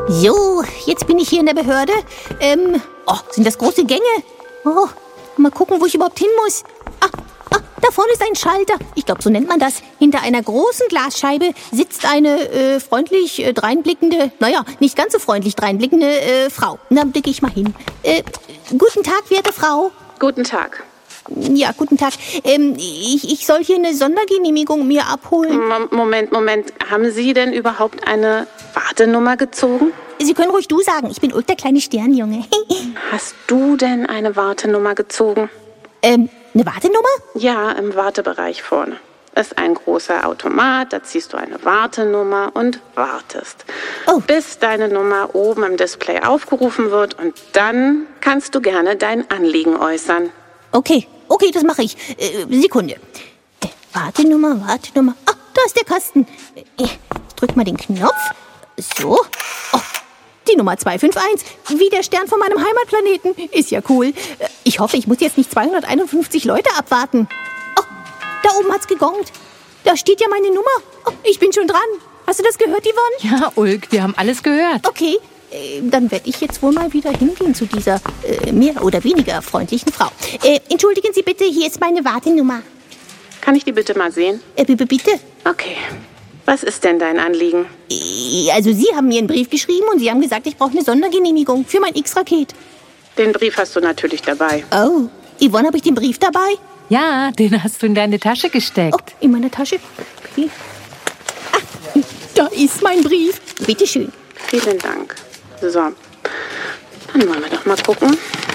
So, jetzt bin ich hier in der Behörde. Sind das große Gänge? Oh, mal gucken, wo ich überhaupt hin muss. Da vorne ist ein Schalter. Ich glaube, so nennt man das. Hinter einer großen Glasscheibe sitzt eine freundlich dreinblickende, naja, nicht ganz so freundlich dreinblickende Frau. Na, blicke ich mal hin. Guten Tag, werte Frau. Guten Tag. Ja, guten Tag. Ich soll hier eine Sondergenehmigung mir abholen. Moment. Haben Sie denn überhaupt eine Wartenummer gezogen? Sie können ruhig du sagen. Ich bin Ulk, der kleine Sternjunge. Hast du denn eine Wartenummer gezogen? Eine Wartenummer? Ja, im Wartebereich vorne. Ist ein großer Automat, da ziehst du eine Wartenummer und wartest. Oh. Bis deine Nummer oben im Display aufgerufen wird und dann kannst du gerne dein Anliegen äußern. Okay, das mache ich. Sekunde. Wartenummer. Da ist der Kasten. Ich drück mal den Knopf. So. Oh, die Nummer 251. Wie der Stern von meinem Heimatplaneten. Ist ja cool. Ich hoffe, ich muss jetzt nicht 251 Leute abwarten. Oh, da oben hat's gegongt. Da steht ja meine Nummer. Oh, ich bin schon dran. Hast du das gehört, Yvonne? Ja, Ulk, wir haben alles gehört. Okay. Dann werde ich jetzt wohl mal wieder hingehen zu dieser mehr oder weniger freundlichen Frau. Entschuldigen Sie bitte, hier ist meine Wartenummer. Kann ich die bitte mal sehen? Bitte? Okay. Was ist denn dein Anliegen? Also Sie haben mir einen Brief geschrieben und Sie haben gesagt, ich brauche eine Sondergenehmigung für mein X-Raket. Den Brief hast du natürlich dabei. Oh, Yvonne, habe ich den Brief dabei? Ja, den hast du in deine Tasche gesteckt. Oh, in meiner Tasche? Okay. Da ist mein Brief. Bitteschön. Vielen Dank. So, dann wollen wir doch mal gucken.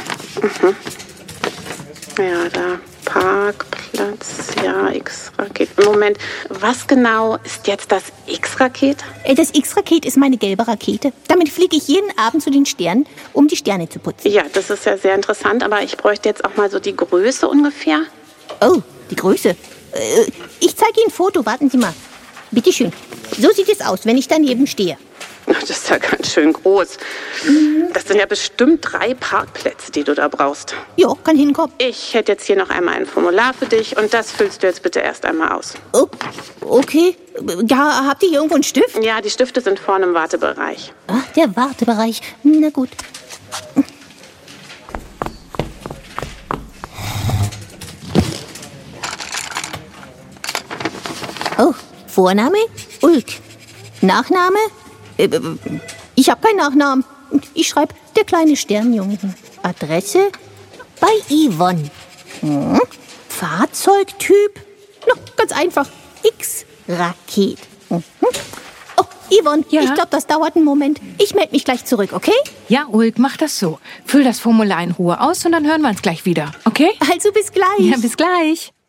Ja, da Parkplatz, ja, X-Raket. Moment, was genau ist jetzt das X-Raket? Das X-Raket ist meine gelbe Rakete. Damit fliege ich jeden Abend zu den Sternen, um die Sterne zu putzen. Ja, das ist ja sehr interessant, aber ich bräuchte jetzt auch mal so die Größe ungefähr. Oh, die Größe. Ich zeige Ihnen ein Foto, warten Sie mal. Bitteschön. So sieht es aus, wenn ich daneben stehe. Das ist ja ganz schön groß. Das sind ja bestimmt 3 Parkplätze, die du da brauchst. Jo, kann hinkommen. Ich hätte jetzt hier noch einmal ein Formular für dich und das füllst du jetzt bitte erst einmal aus. Oh, okay. Ja, habt ihr hier irgendwo einen Stift? Ja, die Stifte sind vorne im Wartebereich. Ach, der Wartebereich. Na gut. Oh, Vorname? Ulk. Nachname? Ich habe keinen Nachnamen. Ich schreibe der kleine Sternjunge hin. Adresse? Bei Yvonne. Fahrzeugtyp? Na, ganz einfach. X-Raket. Oh, Yvonne, Ja? ich glaube, das dauert einen Moment. Ich melde mich gleich zurück, okay? Ja, Ulk, mach das so. Füll das Formular in Ruhe aus und dann hören wir uns gleich wieder, okay? Also bis gleich. Ja, bis gleich.